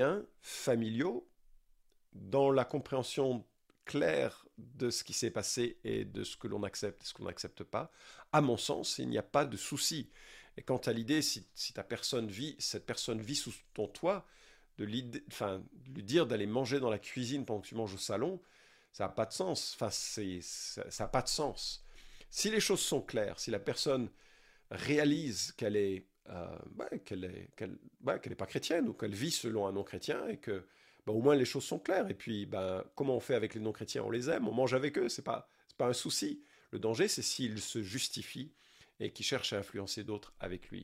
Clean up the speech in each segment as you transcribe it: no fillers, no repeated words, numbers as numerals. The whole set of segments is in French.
familiaux, dans la compréhension claire de ce qui s'est passé et de ce que l'on accepte et ce qu'on n'accepte pas, à mon sens, il n'y a pas de souci. Et quant à l'idée, si cette personne vit sous ton toit, de lui dire d'aller manger dans la cuisine pendant que tu manges au salon, ça n'a pas de sens. Ça n'a pas de sens. Si les choses sont claires, si la personne réalise qu'elle est pas chrétienne ou qu'elle vit selon un non-chrétien et que au moins les choses sont claires. Et puis, comment on fait avec les non-chrétiens? On les aime, on mange avec eux, c'est pas un souci. Le danger, c'est s'il se justifie et qu'il cherche à influencer d'autres avec lui.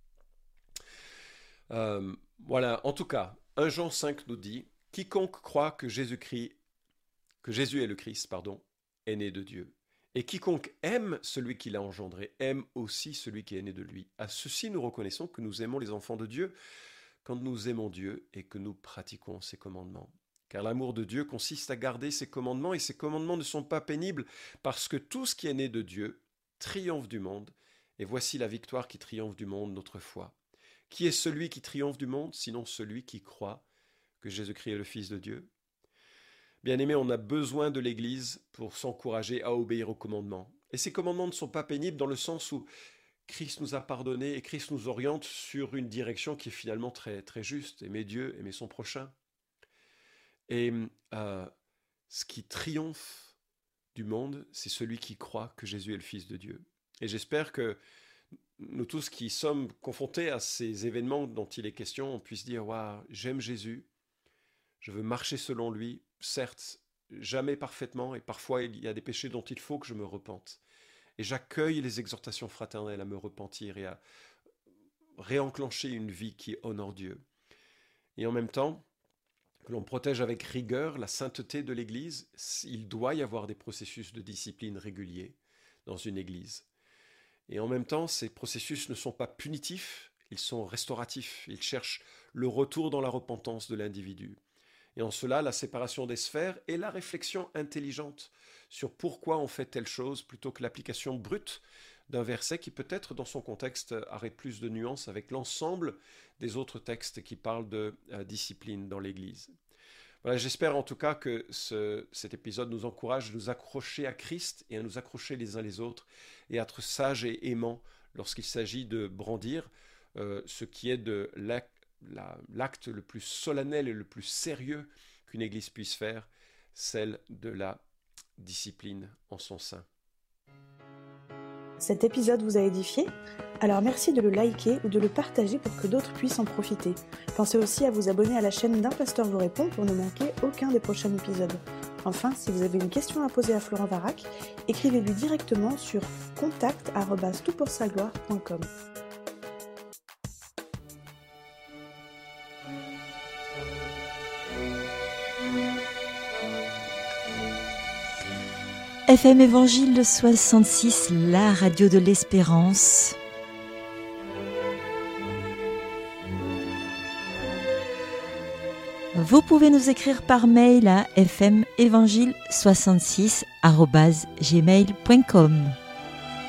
Voilà, en tout cas, 1 Jean 5 nous dit « Quiconque croit que Jésus est le Christ, est né de Dieu. Et quiconque aime celui qui l'a engendré, aime aussi celui qui est né de lui. À ceci, nous reconnaissons que nous aimons les enfants de Dieu quand nous aimons Dieu et que nous pratiquons ses commandements. Car l'amour de Dieu consiste à garder ses commandements, et ses commandements ne sont pas pénibles, parce que tout ce qui est né de Dieu triomphe du monde. Et voici la victoire qui triomphe du monde, notre foi. Qui est celui qui triomphe du monde, sinon celui qui croit que Jésus-Christ est le Fils de Dieu? Bien-aimés, on a besoin de l'Église pour s'encourager à obéir aux commandements. Et ces commandements ne sont pas pénibles dans le sens où Christ nous a pardonné et Christ nous oriente sur une direction qui est finalement très, très juste. Aimer Dieu, aimer son prochain. Et ce qui triomphe du monde, c'est celui qui croit que Jésus est le Fils de Dieu. Et j'espère que nous tous qui sommes confrontés à ces événements dont il est question, on puisse dire « Waouh, j'aime Jésus, je veux marcher selon lui, certes, jamais parfaitement, et parfois il y a des péchés dont il faut que je me repente. Et j'accueille les exhortations fraternelles à me repentir et à réenclencher une vie qui honore Dieu. Et en même temps, que l'on protège avec rigueur la sainteté de l'Église, il doit y avoir des processus de discipline réguliers dans une Église. Et en même temps, ces processus ne sont pas punitifs, ils sont restauratifs. Ils cherchent le retour dans la repentance de l'individu. Et en cela, la séparation des sphères et la réflexion intelligente sur pourquoi on fait telle chose plutôt que l'application brute d'un verset qui peut-être dans son contexte aurait plus de nuances avec l'ensemble des autres textes qui parlent de discipline dans l'Église. Voilà, j'espère en tout cas que cet épisode nous encourage à nous accrocher à Christ et à nous accrocher les uns les autres et à être sages et aimants lorsqu'il s'agit de brandir ce qui est de l'acte le plus solennel et le plus sérieux qu'une Église puisse faire, celle de la discipline en son sein. Cet épisode vous a édifié ? Alors merci de le liker ou de le partager pour que d'autres puissent en profiter. Pensez aussi à vous abonner à la chaîne d'Un Pasteur vous répond pour ne manquer aucun des prochains épisodes. Enfin, si vous avez une question à poser à Florent Varac, écrivez-lui directement sur contact@toutpoursagloire.com. FM Évangile 66, la radio de l'espérance. Vous pouvez nous écrire par mail à fmevangile66@gmail.com.